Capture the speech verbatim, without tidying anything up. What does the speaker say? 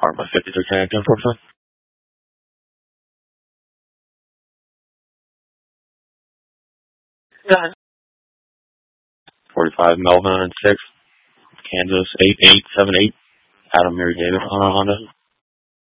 R by fifty-three ten, unfortunately. Yeah. forty-five Melvin and six, Kansas eight eight seven eight. Adam Mary Davis on a Honda.